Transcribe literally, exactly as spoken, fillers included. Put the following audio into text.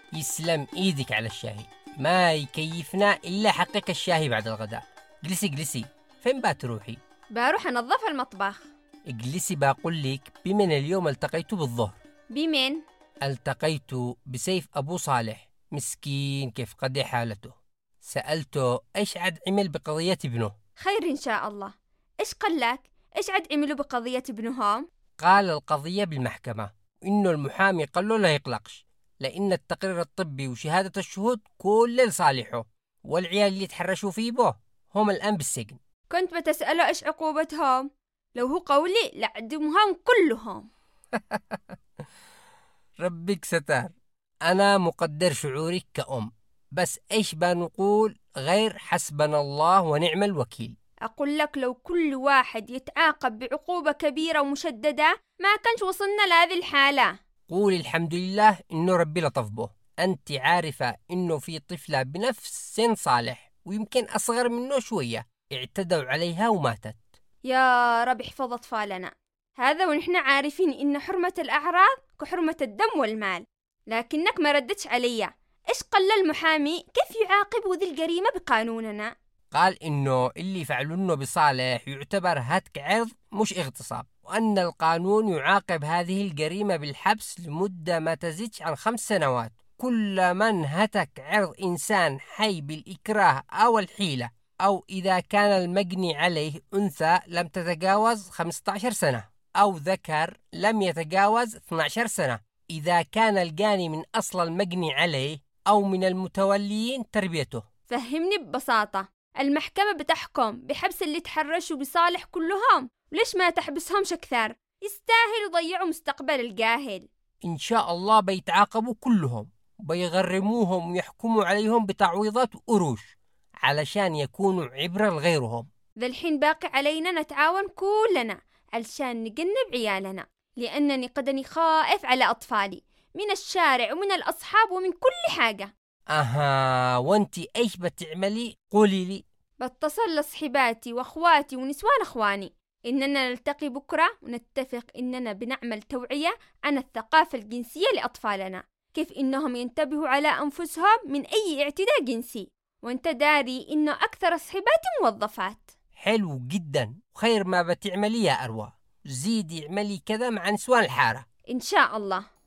يسلم إيدك على الشاهي، ما يكيفنا إلا حقك الشاهي بعد الغداء. جلسي جلسي، فين بتروحي؟ بروح أنظف المطبخ. اجلسي بقول لك، بمن اليوم التقيت بالظهر. بمن؟ التقيت بسيف أبو صالح، مسكين كيف قضي حالته. سألته إيش عد عمل بقضية ابنه. خير إن شاء الله. إيش قال لك؟ إيش عد عملوا بقضية ابنهم؟ قال القضية بالمحكمة، وإنه المحامي قال له لا يقلقش، لأن التقرير الطبي وشهادة الشهود كل لصالحه، والعيال اللي تحرشوا فيه به هم الآن بالسجن. كنت بتسأله إيش عقوبتهم؟ لو هو قولي لعدمهم كلهم. ربك ستار. أنا مقدر شعورك كأم، بس إيش بنقول غير حسبنا الله ونعم الوكيل. أقول لك لو كل واحد يتعاقب بعقوبة كبيرة ومشددة ما كانش وصلنا لهذه الحالة. قول الحمد لله إنه ربي لطف به. أنت عارفة إنه في طفلة بنفس سن صالح ويمكن أصغر منه شوية اعتدوا عليها وماتت. يا رب احفظ أطفالنا. هذا ونحن عارفين إن حرمة الأعراض كحرمة الدم والمال، لكنك ما ردتش علي. إيش قال المحامي كيف يعاقب ذي الجريمة بقانوننا؟ قال إنه اللي فعلونه بصالح يعتبر هتك عرض مش اغتصاب، وأن القانون يعاقب هذه الجريمة بالحبس لمدة ما تزيدش عن خمس سنوات كل من هتك عرض إنسان حي بالإكراه أو الحيلة، أو إذا كان المجني عليه أنثى لم تتجاوز خمسة عشر سنة، أو ذكر لم يتجاوز اثنتي عشرة سنة، إذا كان الجاني من أصل المجني عليه أو من المتوليين تربيته. فهمني ببساطة. المحكمة بتحكم بحبس اللي تحرشوا بصالح كلهم، وليش ما تحبسهمش أكثر؟ يستاهل يضيعوا مستقبل الجاهل. إن شاء الله بيتعاقبوا كلهم، بيغرموهم ويحكموا عليهم بتعويضات وقروش علشان يكونوا عبرة لغيرهم. ذا الحين باقي علينا نتعاون كلنا علشان نجنب عيالنا، لأنني قدني خائف على أطفالي من الشارع ومن الأصحاب ومن كل حاجة. أها، وانتي إيش بتعملي؟ قولي لي. بتصل لصحباتي وأخواتي ونسوان أخواني إننا نلتقي بكرة ونتفق إننا بنعمل توعية عن الثقافة الجنسية لأطفالنا، كيف إنهم ينتبهوا على أنفسهم من أي اعتداء جنسي. وانت داري إنه أكثر صحباتي موظفات. حلو جدا، وخير ما بتعملي يا أروى. زيدي اعملي كذا مع نسوان الحارة إن شاء الله.